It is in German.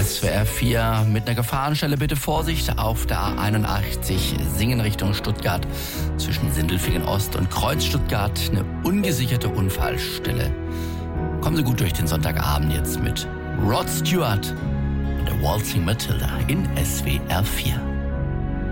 SWR 4 mit einer Gefahrenstelle. Bitte Vorsicht auf der A81 Singen Richtung Stuttgart zwischen Sindelfingen Ost und Kreuz Stuttgart. Eine ungesicherte Unfallstelle. Kommen Sie gut durch den Sonntagabend jetzt mit Rod Stewart und der Waltzing Matilda in SWR 4.